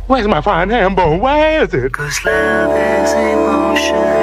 Where's my fine Hambo? Where is it? 'Cause love is emotion.